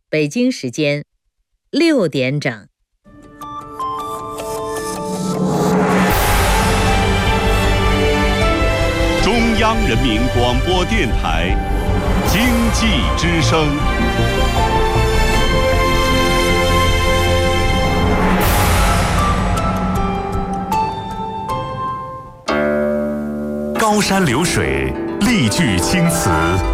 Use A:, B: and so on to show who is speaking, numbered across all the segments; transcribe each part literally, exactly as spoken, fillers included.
A: 北京时间六点整。
B: 中央人民广播电台经济之声。高山流水，丽句青词，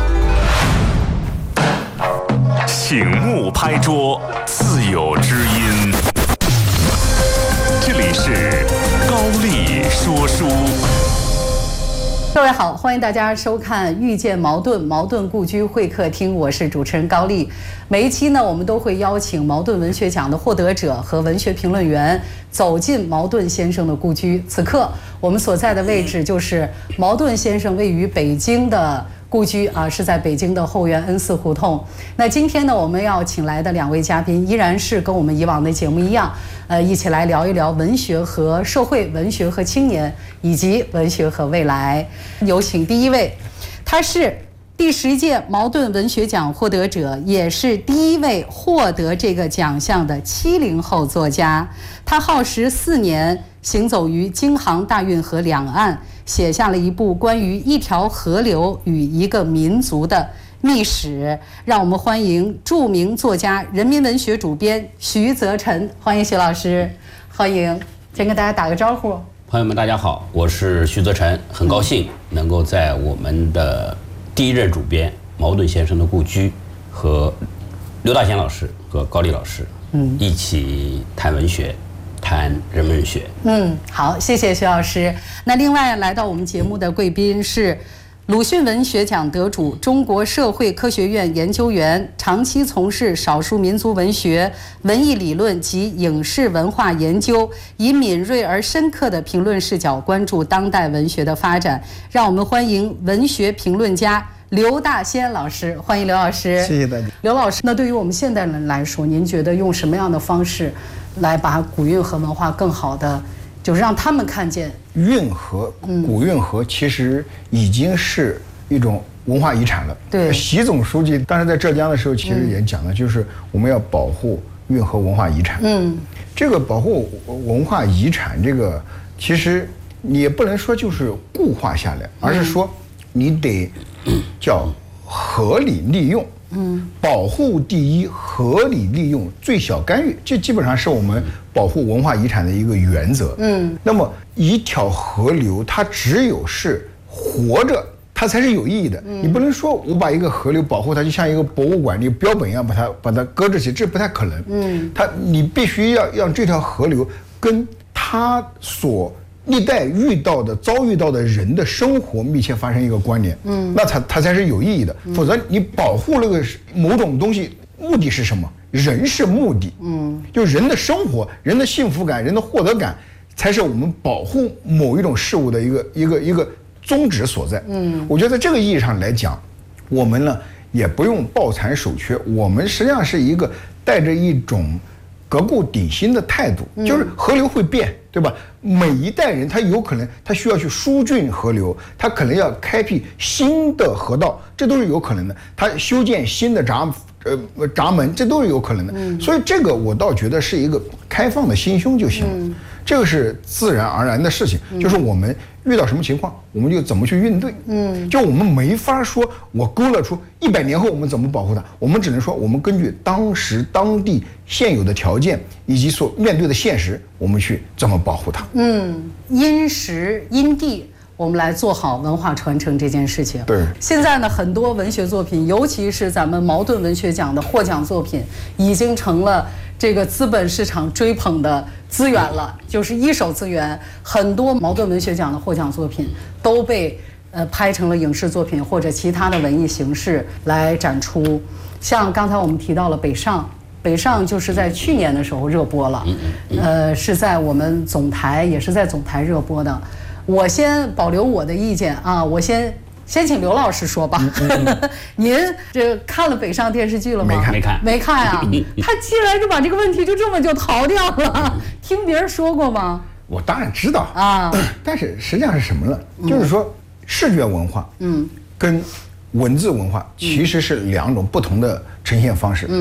B: 醒目拍桌，自有知音。这里是高丽说书。
C: 各位好，欢迎大家收看《遇见茅盾茅盾故居会客厅》，我是主持人高丽。每一期呢，我们都会邀请茅盾文学奖的获得者和文学评论员走进茅盾先生的故居。此刻我们所在的位置就是茅盾先生位于北京的故居啊，是在北京的后园恩寺胡同。那今天呢，我们要请来的两位嘉宾依然是跟我们以往的节目一样，呃，一起来聊一聊文学和社会、文学和青年，以及文学和未来。有请第一位，他是第十届茅盾文学奖获得者，也是第一位获得这个奖项的七零后作家。他耗时四年，行走于京杭大运河两岸，写下了一部关于一条河流与一个民族的秘史。让我们欢迎著名作家、人民文学主编徐则臣。欢迎徐老师，欢迎。先跟大家打个招呼。
D: 朋友们大家好，我是徐则臣，很高兴能够在我们的第一任主编茅盾先生的故居和刘大贤老师和高丽老师嗯一起谈文学，谈人文文学。
C: 嗯，好，谢谢徐老师。那另外来到我们节目的贵宾是鲁迅文学奖得主、中国社会科学院研究员，长期从事少数民族文学、文艺理论及影视文化研究，以敏锐而深刻的评论视角关注当代文学的发展。让我们欢迎文学评论家刘大仙老师。欢迎刘老师。
E: 谢谢大家。
C: 刘老师，那对于我们现代人来说，您觉得用什么样的方式来把古运河文化更好的，就是让他们看见
E: 运河、古运河其实已经是一种文化遗产了。
C: 对，
E: 习总书记当时在浙江的时候，其实也讲了，就是我们要保护运河文化遗产。嗯，这个保护文化遗产，这个其实你也不能说就是固化下来，而是说你得叫合理利用。嗯，保护第一，合理利用，最小干预，这基本上是我们保护文化遗产的一个原则。嗯，那么一条河流，它只有是活着，它才是有意义的。嗯、你不能说我把一个河流保护它，就像一个博物馆、一个标本一样，把它把它搁置起，这不太可能。嗯，它你必须要让这条河流跟它所历代遇到的、遭遇到的人的生活密切发生一个关联，嗯，那它它才是有意义的。否则你保护那个某种东西，目的是什么？人是目的，嗯，就人的生活、人的幸福感、人的获得感，才是我们保护某一种事物的一个一个一个宗旨所在。嗯，我觉得在这个意义上来讲，我们呢也不用抱残守缺，我们实际上是一个带着一种革故鼎新的态度，就是河流会变，对吧？每一代人他有可能他需要去疏浚河流，他可能要开辟新的河道，这都是有可能的。他修建新的闸呃闸门，这都是有可能的。嗯、所以这个我倒觉得是一个开放的心胸就行了。嗯、这个是自然而然的事情，嗯、就是我们遇到什么情况，我们就怎么去应对。嗯，就我们没法说我勾勒出一百年后我们怎么保护它，我们只能说我们根据当时当地现有的条件以及所面对的现实，我们去怎么保护它。嗯，
C: 因时因地，我们来做好文化传承这件事情。
E: 对，
C: 现在呢，很多文学作品，尤其是咱们茅盾文学奖的获奖作品，已经成了这个资本市场追捧的资源了，就是一手资源。很多茅盾文学奖的获奖作品都被呃拍成了影视作品或者其他的文艺形式来展出。像刚才我们提到了北上。北上就是在去年的时候热播了，呃，是在我们总台，也是在总台热播的。我先保留我的意见啊，我先先请刘老师说吧。您这看了北上电视剧了吗？
E: 没看，
D: 没看，
C: 没看啊。他竟然就把这个问题就这么就逃掉了，听别人说过吗？
E: 我当然知道啊，但是实际上是什么呢？嗯、就是说视觉文化，嗯，跟文字文化其实是两种不同的呈现方式。嗯，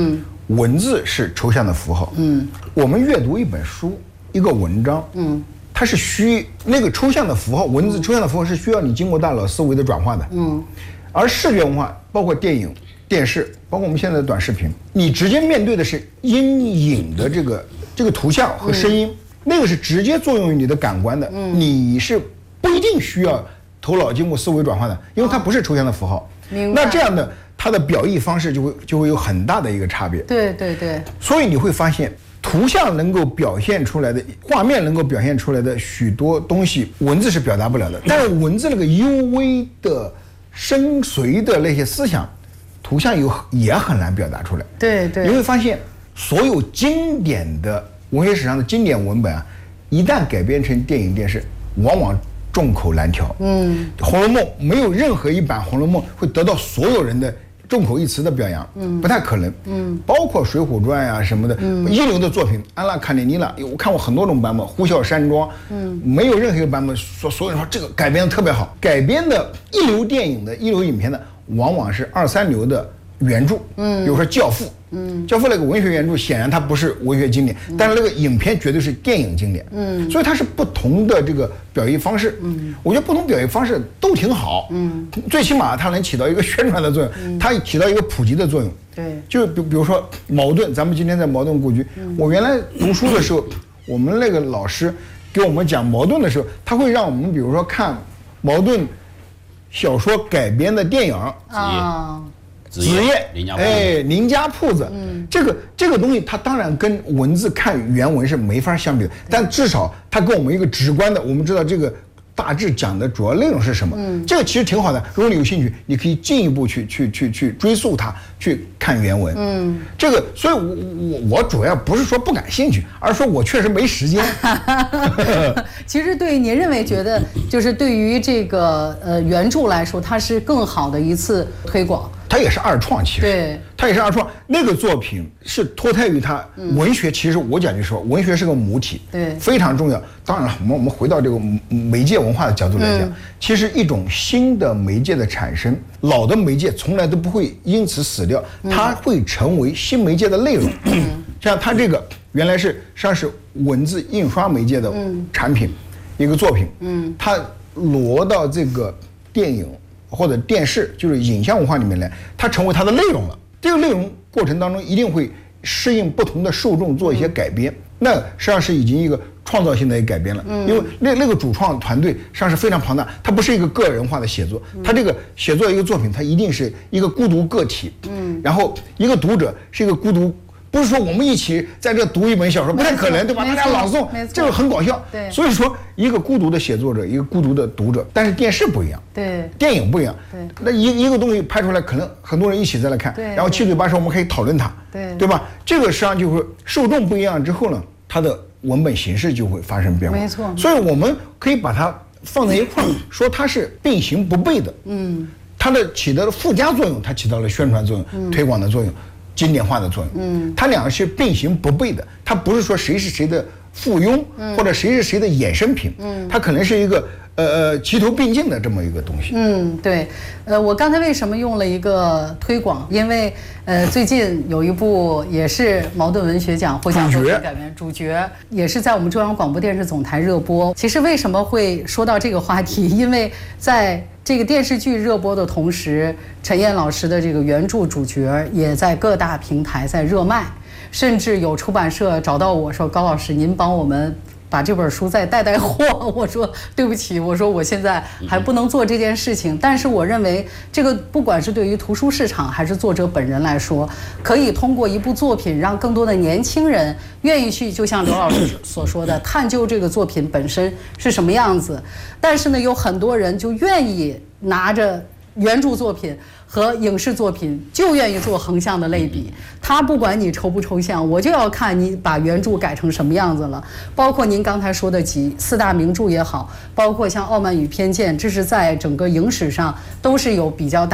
E: 文字是抽象的符号。嗯，我们阅读一本书、一个文章，嗯，它是需那个抽象的符号，文字抽象的符号是需要你经过大脑思维的转化的。嗯，而视觉文化包括电影、电视，包括我们现在的短视频，你直接面对的是阴影的这个这个图像和声音，嗯、那个是直接作用于你的感官的。嗯，你是不一定需要头脑经过思维转化的，因为它不是抽象的符号。明白。那这样的。它的表意方式就会就会有很大的一个差别。
C: 对对对。
E: 所以你会发现，图像能够表现出来的，画面能够表现出来的许多东西，文字是表达不了的。但是文字那个幽微的、深邃的那些思想，图像有也很难表达出来。
C: 对对。
E: 你会发现，所有经典的文学史上的经典文本啊，一旦改编成电影、电视，往往众口难调。嗯，《红楼梦》没有任何一版《红楼梦》会得到所有人的众口一词的表扬，嗯，不太可能，嗯，包括《水浒传》呀什么的，嗯，一流的作品，安娜·卡列尼娜，我看过很多种版本，《呼啸山庄》，嗯，没有任何一个版本说所有人说这个改编的特别好，改编的一流电影的一流影片的，往往是二三流的原著，嗯，比如说《教父》，嗯，《教父》那个文学原著显然它不是文学经典，嗯、但是那个影片绝对是电影经典，嗯，所以它是不同的这个表意方式，嗯，我觉得不同表意方式都挺好，嗯，最起码它能起到一个宣传的作用，嗯、它起到一个普及的作用，
C: 对，
E: 就比比如说茅盾，咱们今天在茅盾故居，嗯、我原来读书的时候，我们那个老师给我们讲茅盾的时候，他会让我们比如说看茅盾小说改编的电影
C: 啊。
E: 子夜，哎，林家铺子，嗯，这个这个东西，它当然跟文字看原文是没法相比的，但至少它跟我们一个直观的，我们知道这个大致讲的主要内容是什么，嗯，这个其实挺好的。如果你有兴趣，你可以进一步去去去去追溯它，去看原文，嗯，这个，所以我我我主要不是说不感兴趣，而是说我确实没时间。
C: 其实对于您认为觉得，就是对于这个呃原著来说，它是更好的一次推广。
E: 它也是二创，其实
C: 对，
E: 它也是二创。那个作品是脱胎于它文学，其实我讲句实话，文学是个母体，
C: 对，
E: 非常重要。当然了，我们我们回到这个媒介文化的角度来讲，嗯、其实一种新的媒介的产生，老的媒介从来都不会因此死掉，它会成为新媒介的内容。嗯、像它这个原来是实际上是文字印刷媒介的产品，嗯、一个作品，嗯，它挪到这个电影或者电视，就是影像文化里面来，它成为它的内容了。这个内容过程当中一定会适应不同的受众做一些改编，嗯、那实际上是已经一个创造性的一个改编了。嗯、因为那那个主创团队实际上是非常庞大，它不是一个个人化的写作，嗯、它这个写作一个作品，它一定是一个孤独个体。嗯，然后一个读者是一个孤独。不是说我们一起在这读一本小说，不太可能，对吧？大家朗诵，这个很搞笑。
C: 对，
E: 所以说一个孤独的写作者，一个孤独的读者，但是电视不一样，
C: 对，
E: 电影不一样，
C: 对，
E: 那一一个东西拍出来，可能很多人一起再来看，
C: 对，
E: 然后七嘴八舌我们可以讨论它，
C: 对，
E: 对吧？这个实际上就会受众不一样之后呢，它的文本形式就会发生变化，
C: 没错。
E: 所以我们可以把它放在一块儿，说它是并行不悖的，嗯，它的起到了附加作用，它起到了宣传作用、嗯、推广的作用。经典化的作用，嗯，它两个是并行不悖的，它不是说谁是谁的附庸，嗯、或者谁是谁的衍生品，嗯，它可能是一个呃呃齐头并进的这么一个东西。
C: 嗯，对，呃，我刚才为什么用了一个推广？因为呃，最近有一部也是茅盾文学奖获奖作品改编，主角也是在我们中央广播电视总台热播。其实为什么会说到这个话题？因为在这个电视剧热播的同时，陈燕老师的这个原著主角也在各大平台在热卖，甚至有出版社找到我说：“高老师，您帮我们把这本书再带带货。”我说：“对不起，我说我现在还不能做这件事情。”但是我认为，这个不管是对于图书市场还是作者本人来说，可以通过一部作品，让更多的年轻人愿意去，就像刘老师所说的，探究这个作品本身是什么样子。但是呢，有很多人就愿意拿着原著作品和影视作品，就愿意做横向的类比。他不管你抽不抽象，我就要看你把原著改成什么样子了。包括您刚才说的几四大名著也好，包括像《傲慢与偏见》，这是在整个影史上都是有比较大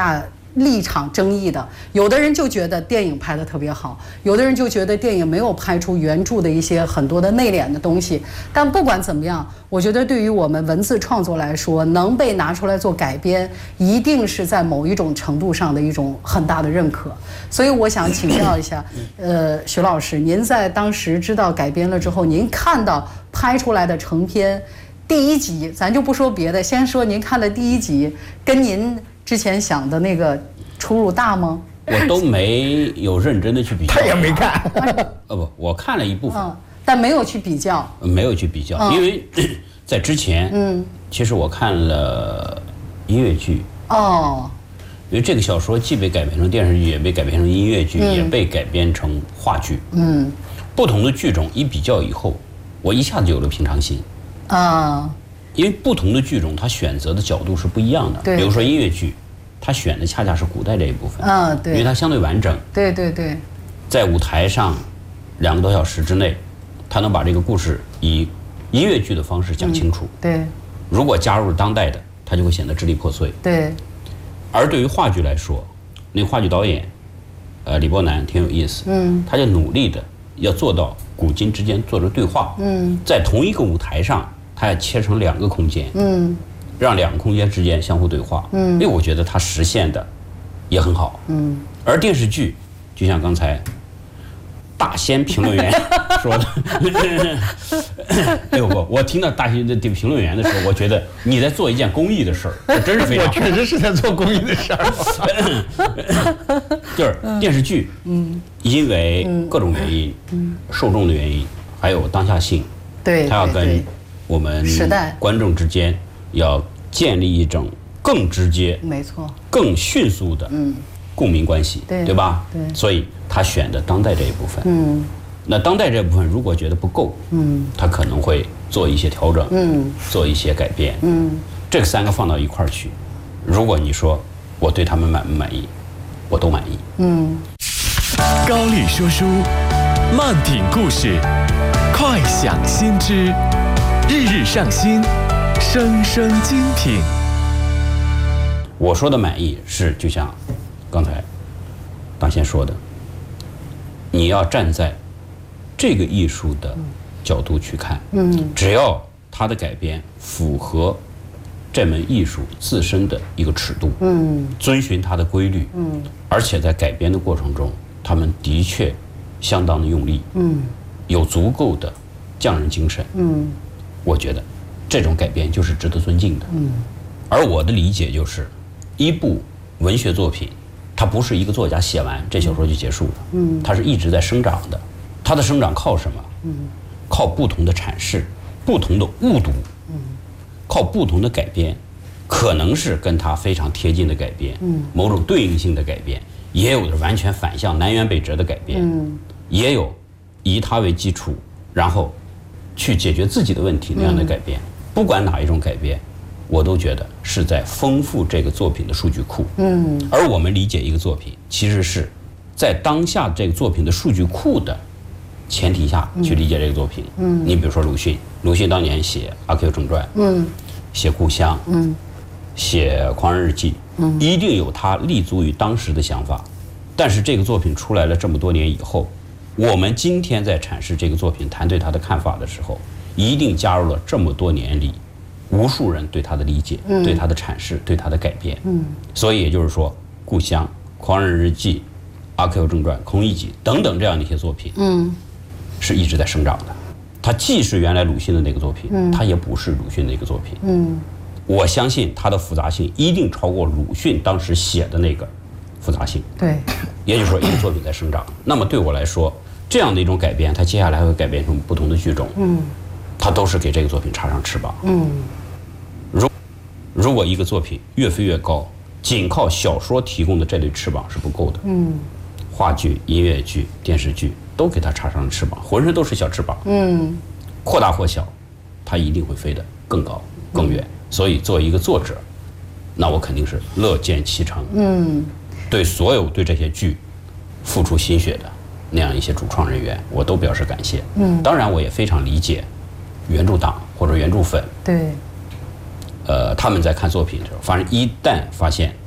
C: 立场争议的，有的人就觉得电影拍得特别好，有的人就觉得电影没有拍出原著的一些很多的内敛的东西。但不管怎么样，我觉得对于我们文字创作来说，能被拿出来做改编，一定是在某一种程度上的一种很大的认可。所以我想请教一下，呃，徐老师，您在当时知道改编了之后，您看到拍出来的成片，第一集，咱就不说别的，先说您看了第一集，跟您之前想的那个出入大吗？
D: 我都没有认真的去比较。
E: 他也没看。
D: 呃不，我看了一部分，
C: 嗯，但没有去比较。
D: 没有去比较，
C: 嗯、
D: 因为在之前，
C: 嗯，
D: 其实我看了音乐剧。
C: 哦。
D: 因为这个小说既被改编成电视剧，也被改编成音乐剧，嗯、也被改编成话剧。
C: 嗯。
D: 不同的剧种一比较以后，我一下子有了平常心。
C: 啊。
D: 因为不同的剧种，它选择的角度是不一样的。
C: 对。
D: 比如说音乐剧，它选的恰恰是古代这一部分。
C: 啊，对。
D: 因为它相对完整。
C: 对对对。
D: 在舞台上，两个多小时之内，它能把这个故事以音乐剧的方式讲清楚。
C: 嗯、对。
D: 如果加入当代的，它就会显得支离破碎。
C: 对。
D: 而对于话剧来说，那个话剧导演，呃，李伯南挺有意思。嗯。他就努力的要做到古今之间做着对话。嗯。在同一个舞台上。它要切成两个空间，嗯，让两个空间之间相互对话，嗯，因为我觉得它实现的也很好，嗯。而电视剧，就像刚才大仙评论员说的，哎呦不，我听到大仙的评论员的时候，我觉得你在做一件公益的事儿，这真是非常。
E: 我确实是在做公益的事
D: 儿。就是电视剧，嗯，因为各种原因，嗯，受众的原因，还有当下性，
C: 对，
D: 它要跟。我们观众之间要建立一种更直接、
C: 没错、
D: 更迅速的共鸣关系，
C: 对
D: 对吧？
C: 对，
D: 所以他选的当代这一部分，嗯，那当代这部分如果觉得不够，嗯，他可能会做一些调整，嗯，做一些改变，嗯，这三个放到一块儿去，如果你说我对他们满不满意，我都满意，嗯。
B: 高丽说书，慢品故事，快享新知。日日上新，声声精品。
D: 我说的满意是，就像刚才大仙说的，你要站在这个艺术的角度去看，嗯，只要它的改编符合这门艺术自身的一个尺度，嗯，遵循它的规律，嗯，而且在改编的过程中，他们的确相当的用力，嗯，有足够的匠人精神，嗯。我觉得这种改编就是值得尊敬的。嗯，而我的理解就是，一部文学作品，它不是一个作家写完这小说就结束了。嗯，它是一直在生长的。它的生长靠什么？嗯，靠不同的阐释，不同的误读。嗯，靠不同的改编，可能是跟它非常贴近的改编，嗯，某种对应性的改编，也有的完全反向南辕北辙的改编，嗯，也有以它为基础，然后。去解决自己的问题那样的改编，嗯、不管哪一种改编，我都觉得是在丰富这个作品的数据库。嗯，而我们理解一个作品，其实是在当下这个作品的数据库的前提下去理解这个作品。嗯，你比如说鲁迅，鲁迅当年写《阿 Q 正传》，嗯，写《故乡》，嗯，写《狂人日记》，嗯，一定有他立足于当时的想法。但是这个作品出来了这么多年以后。我们今天在阐释这个作品、谈对他的看法的时候，一定加入了这么多年里无数人对他的理解、嗯、对他的阐释、对他的改变。嗯，所以也就是说，《故乡》《狂人日记》《阿 Q 正传》《孔乙己》等等这样的一些作品，嗯，是一直在生长的。它既是原来鲁迅的那个作品，嗯，它也不是鲁迅的一个作品。嗯，我相信它的复杂性一定超过鲁迅当时写的那个复杂性。
C: 对，也
D: 就是说，一个作品在生长。那么对我来说，这样的一种改编，它接下来会改变成不同的剧种，嗯，它都是给这个作品插上翅膀，嗯。如如果一个作品越飞越高，仅靠小说提供的这对翅膀是不够的，嗯。话剧、音乐剧、电视剧都给它插上了翅膀，浑身都是小翅膀，嗯，扩大或小，它一定会飞得更高、更远。嗯、所以，作为一个作者，那我肯定是乐见其成，嗯。对所有对这些剧付出心血的那样一些主创人员，我都表示感谢。嗯，当然我也非常理解原著党或者原著粉。
C: 对。
D: 呃，他们在看作品的时候，反正一旦发现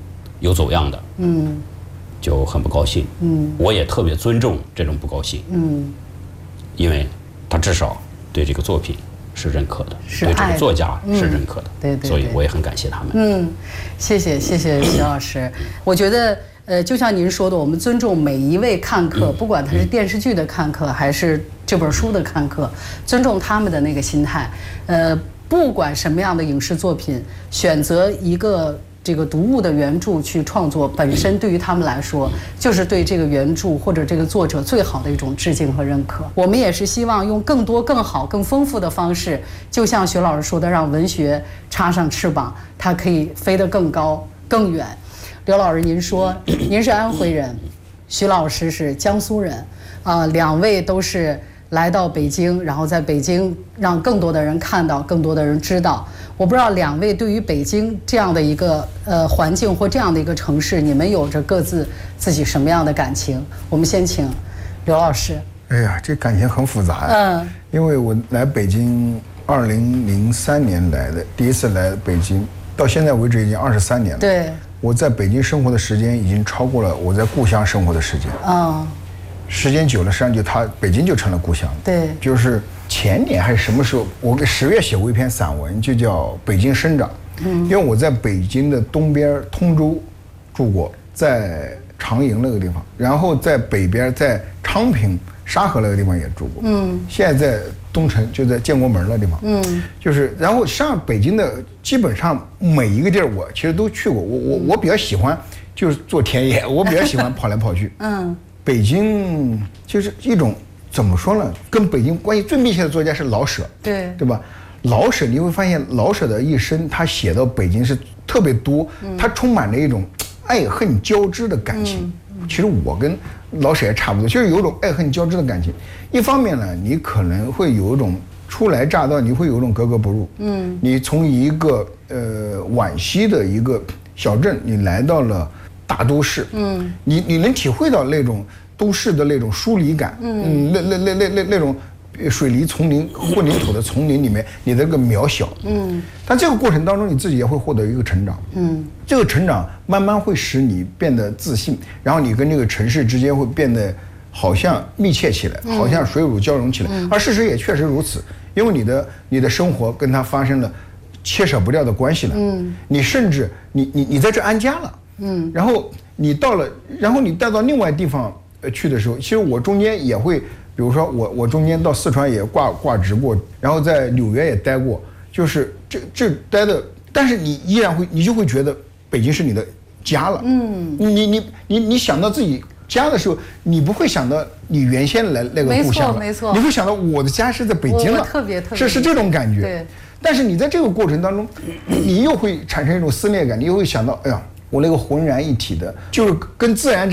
D: 有走样的，嗯，就很不高兴，嗯，我也特别尊重这种不高兴，嗯，因为他至少对这个作品是认可的，对这个作家是认可的，
C: 嗯、对, 对, 对，
D: 所以我也很感谢他们。
C: 嗯，谢谢谢谢徐老师。我觉得，呃，就像您说的，我们尊重每一位看客，不管他是电视剧的看客还是这本书的看客，尊重他们的那个心态。呃，不管什么样的影视作品，选择一个这个读物的原著去创作，本身对于他们来说，就是对这个原著或者这个作者最好的一种致敬和认可。我们也是希望用更多、更好、更丰富的方式，就像徐老师说的，让文学插上翅膀，它可以飞得更高、更远。刘老师，您说您是安徽人，徐老师是江苏人，啊、呃，两位都是来到北京，然后在北京让更多的人看到，更多的人知道。我不知道两位对于北京这样的一个呃环境或这样的一个城市，你们有着各自自己什么样的感情？我们先请刘老师。
E: 哎呀，这感情很复杂。
C: 嗯，
E: 因为我来北京二零零三年来的，第一次来北京，到现在为止已经二十三年了。
C: 对，
E: 我在北京生活的时间已经超过了我在故乡生活的时间。
C: 嗯，
E: 时间久了，实际上就他北京就成了故乡。
C: 对，
E: 就是前年还是什么时候，我给十月写过一篇散文，就叫《北京生长》。嗯，因为我在北京的东边通州住过，在长营那个地方，然后在北边在昌平沙河那个地方也住过。嗯，现在在东城，就在建国门那地方。嗯，就是然后上北京的基本上每一个地儿我其实都去过。我我我比较喜欢就是做田野，我比较喜欢跑来跑去。嗯，北京就是一种。怎么说呢？跟北京关系最密切的作家是老舍，
C: 对
E: 对吧？老舍你会发现，老舍的一生他写到北京是特别多，嗯、他充满了一种爱恨交织的感情。嗯、其实我跟老舍也差不多，就是有一种爱恨交织的感情。一方面呢，你可能会有一种初来乍到，你会有一种格格不入。嗯，你从一个呃皖西的一个小镇，你来到了大都市，嗯，你你能体会到那种。都市的那种疏离感，嗯，那那那那那那种水泥丛林、混凝土的丛林里面，你的这个渺小，嗯，但这个过程当中，你自己也会获得一个成长，嗯，这个成长慢慢会使你变得自信，然后你跟这个城市之间会变得好像密切起来，好像水乳交融起来，嗯、而事实也确实如此，因为你的你的生活跟它发生了切舍不掉的关系了，嗯，你甚至你你你在这安家了，嗯，然后你到了，然后你带到另外地方。去的时候，其实我中间也会，比如说我我中间到四川也挂挂职过，然后在纽约也待过，就是这这待的，但是你依然会，你就会觉得北京是你的家了。嗯，你你你你想到自己家的时候，你不会想到你原先来那个故乡了，
C: 没错，没错，
E: 你会想到我的家是在北京了，
C: 特别特别
E: 是是这种感觉。
C: 对，
E: 但是你在这个过程当中，你又会产生一种撕裂感，你又会想到，哎呀，我那个浑然一体的，就是跟自然之